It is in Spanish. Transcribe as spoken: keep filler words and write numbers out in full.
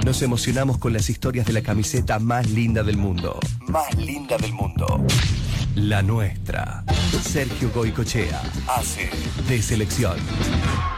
Nos emocionamos con las historias de la camiseta más linda del mundo. Más linda del mundo. La nuestra. Sergio Goycochea hace de selección.